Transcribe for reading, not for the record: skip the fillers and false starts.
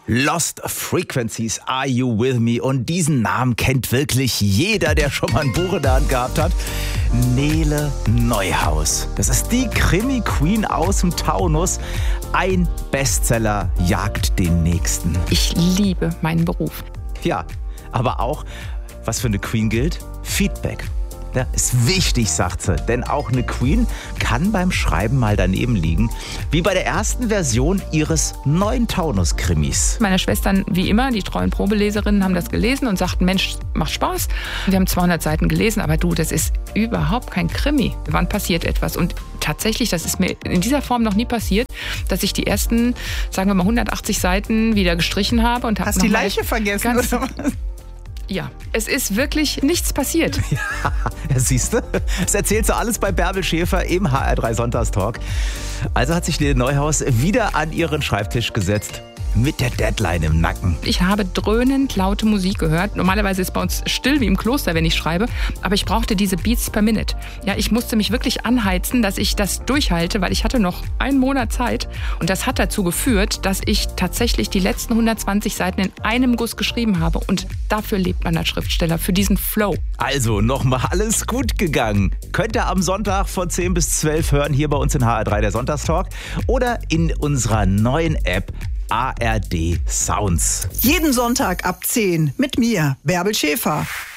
Lost Frequencies, Are You With Me? Und diesen Namen kennt wirklich jeder, der schon mal ein Buch in der Hand gehabt hat. Nele Neuhaus. Das ist die Krimi-Queen aus dem Taunus. Ein Bestseller jagt den nächsten. Ich liebe meinen Beruf. Ja, aber auch, was für eine Queen gilt? Feedback. Ja, ist wichtig, sagt sie, denn auch eine Queen kann beim Schreiben mal daneben liegen, wie bei der ersten Version ihres neuen Taunus-Krimis. Meine Schwestern, wie immer, die treuen Probeleserinnen, haben das gelesen und sagten, Mensch, macht Spaß. Wir haben 200 Seiten gelesen, aber du, das ist überhaupt kein Krimi. Wann passiert etwas? Und tatsächlich, das ist mir in dieser Form noch nie passiert, dass ich die ersten, sagen wir mal, 180 Seiten wieder gestrichen habe. Und hast die Leiche vergessen, oder was? Ja, es ist wirklich nichts passiert. Ja, siehst du? Das erzählt so alles bei Bärbel Schäfer im HR3 Sonntagstalk. Also hat sich Nele Neuhaus wieder an ihren Schreibtisch gesetzt. Mit der Deadline im Nacken. Ich habe dröhnend laute Musik gehört. Normalerweise ist bei uns still wie im Kloster, wenn ich schreibe. Aber ich brauchte diese Beats per Minute. Ja, ich musste mich wirklich anheizen, dass ich das durchhalte, weil ich hatte noch einen Monat Zeit. Und das hat dazu geführt, dass ich tatsächlich die letzten 120 Seiten in einem Guss geschrieben habe. Und dafür lebt man als Schriftsteller, für diesen Flow. Also nochmal alles gut gegangen. Könnt ihr am Sonntag von 10 bis 12 hören, hier bei uns in HR3 der Sonntagstalk. Oder in unserer neuen App ARD Sounds. Jeden Sonntag ab 10 mit mir, Bärbel Schäfer.